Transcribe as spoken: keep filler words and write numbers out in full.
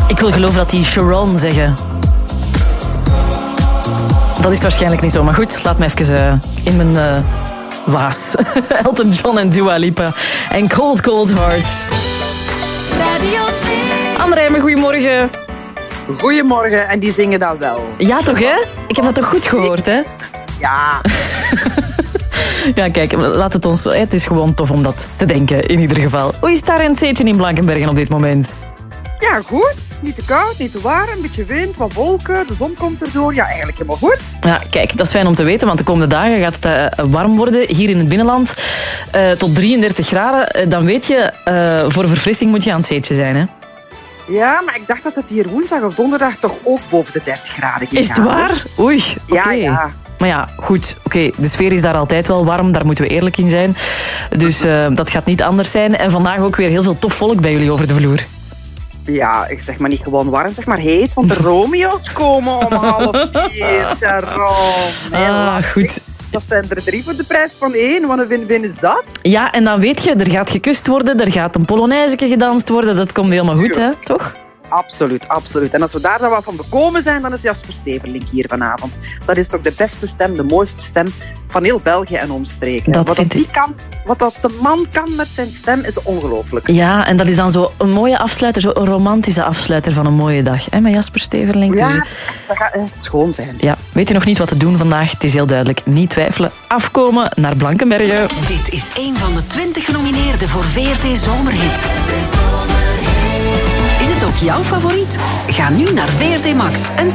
Ik wil geloven dat die Sharon zeggen. Dat is waarschijnlijk niet zo, maar goed, laat me even uh, in mijn uh, waas. Elton John en Dua Lipa. En Cold Cold Heart. Radio twee. André, goedemorgen. Goedemorgen, en die zingen dat wel. Ja, toch, hè? Ik heb dat toch goed gehoord, hè? Ja. Ja, kijk, laat het ons... Het is gewoon tof om dat te denken, in ieder geval. Hoe is het daar in het zeetje in Blankenbergen op dit moment? Ja, goed. Niet te koud, niet te warm. Een beetje wind, wat wolken. De zon komt erdoor. Ja, eigenlijk helemaal goed. Ja, kijk, dat is fijn om te weten, want de komende dagen gaat het uh, warm worden hier in het binnenland. Uh, tot drieëndertig graden. Uh, dan weet je, uh, voor verfrissing moet je aan het zeetje zijn, hè? Ja, maar ik dacht dat het hier woensdag of donderdag toch ook boven de dertig graden ging. Is het waar? Oei, oké. Okay. Ja, ja. Maar ja, goed, oké, okay, de sfeer is daar altijd wel warm, daar moeten we eerlijk in zijn. Dus uh, dat gaat niet anders zijn. En vandaag ook weer heel veel tof volk bij jullie over de vloer. Ja, ik zeg maar niet gewoon warm, zeg maar heet, want de Romeo's komen om half vier, Sharon. Nee, ah, goed. Dat zijn er drie voor de prijs van één. Wat een win-win is dat? Ja, en dan weet je, er gaat gekust worden, er gaat een polonaise gedanst worden. Dat komt helemaal goed, hè? Toch? Absoluut, absoluut. En als we daar dan wat van bekomen zijn, dan is Jasper Steverlink hier vanavond. Dat is toch de beste stem, de mooiste stem van heel België en omstreken. Dat wat, vind dat ik... kan, wat dat de man kan met zijn stem, is ongelooflijk. Ja, en dat is dan zo een mooie afsluiter, zo een romantische afsluiter van een mooie dag. Hè, met Jasper Steverlink. Ja, dus... dat gaat echt schoon zijn. Ja, weet je nog niet wat te doen vandaag? Het is heel duidelijk. Niet twijfelen. Afkomen naar Blankenbergen. Dit is een van de twintig genomineerden voor V R T Zomerhit. Is het ook jouw favoriet? Ga nu naar V R T Max en